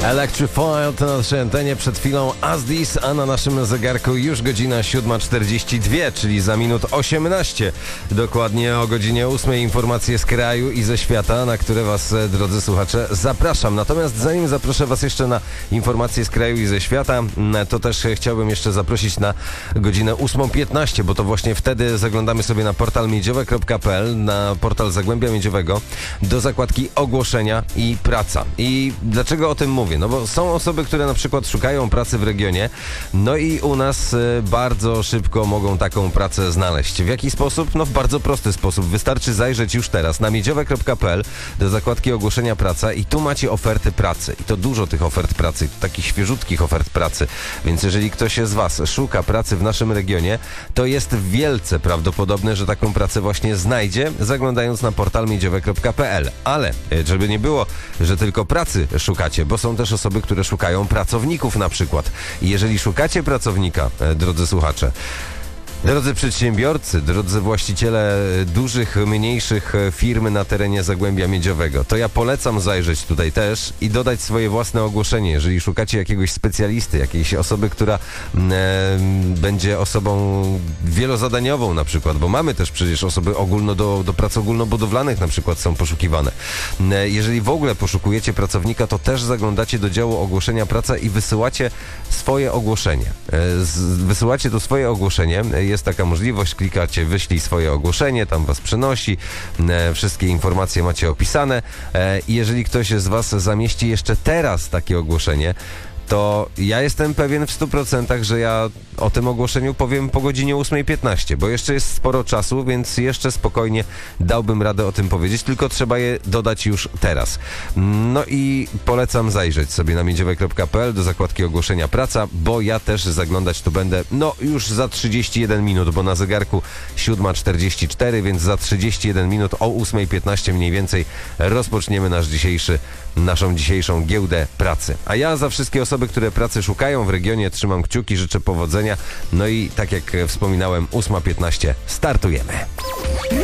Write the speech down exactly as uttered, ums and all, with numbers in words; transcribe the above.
Electrified na naszej antenie, przed chwilą As This, a na naszym zegarku już godzina siódma czterdzieści dwa, czyli za minut osiemnaście. Dokładnie o godzinie ósmej informacje z kraju i ze świata, na które Was, drodzy słuchacze, zapraszam. Natomiast zanim zaproszę Was jeszcze na informacje z kraju i ze świata, to też chciałbym jeszcze zaprosić na godzinę ósmą piętnaście, bo to właśnie wtedy zaglądamy sobie na portal miedziowe kropka p l, na portal Zagłębia Miedziowego, do zakładki ogłoszenia i praca. I dlaczego o tym mówię? No bo są osoby, które na przykład szukają pracy w regionie, no i u nas y, bardzo szybko mogą taką pracę znaleźć. W jaki sposób? No w bardzo prosty sposób. Wystarczy zajrzeć już teraz na miedziowe kropka p l do zakładki ogłoszenia praca i tu macie oferty pracy. I to dużo tych ofert pracy, takich świeżutkich ofert pracy. Więc jeżeli ktoś z Was szuka pracy w naszym regionie, to jest wielce prawdopodobne, że taką pracę właśnie znajdzie, zaglądając na portal miedziowe kropka p l. Ale żeby nie było, że tylko pracy szukacie, bo są też osoby, które szukają pracowników na przykład. I jeżeli szukacie pracownika, drodzy słuchacze, drodzy przedsiębiorcy, drodzy właściciele dużych, mniejszych firm na terenie Zagłębia Miedziowego, to ja polecam zajrzeć tutaj też i dodać swoje własne ogłoszenie. Jeżeli szukacie jakiegoś specjalisty, jakiejś osoby, która e, będzie osobą wielozadaniową na przykład, bo mamy też przecież osoby ogólno do, do prac ogólnobudowlanych na przykład są poszukiwane. E, jeżeli w ogóle poszukujecie pracownika, to też zaglądacie do działu ogłoszenia praca i wysyłacie swoje ogłoszenie. E, z, wysyłacie tu swoje ogłoszenie. Jest taka możliwość, klikacie, wyślij swoje ogłoszenie, tam Was przenosi, e, wszystkie informacje macie opisane e, i jeżeli ktoś z Was zamieści jeszcze teraz takie ogłoszenie, to ja jestem pewien w stu procentach, że ja o tym ogłoszeniu powiem po godzinie ósmej piętnaście, bo jeszcze jest sporo czasu, więc jeszcze spokojnie dałbym radę o tym powiedzieć, tylko trzeba je dodać już teraz. No i polecam zajrzeć sobie na miedziowe kropka p l do zakładki ogłoszenia praca, bo ja też zaglądać tu będę, no już za trzydzieści jeden minut, bo na zegarku siódma czterdzieści cztery, więc za trzydzieści jeden minut o ósmej piętnaście mniej więcej rozpoczniemy nasz dzisiejszy, naszą dzisiejszą giełdę pracy. A ja za wszystkie osoby, które pracy szukają w regionie, trzymam kciuki, życzę powodzenia. No i tak jak wspominałem, ósma piętnaście startujemy.